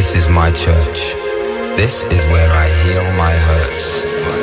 This is my church. This is where I heal my hurts.